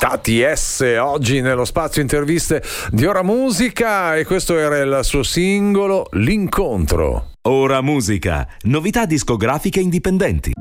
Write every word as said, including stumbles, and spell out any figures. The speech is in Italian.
Tati S oggi nello spazio interviste di Ora Musica, e questo era il suo singolo L'incontro. Ora Musica, novità discografiche indipendenti.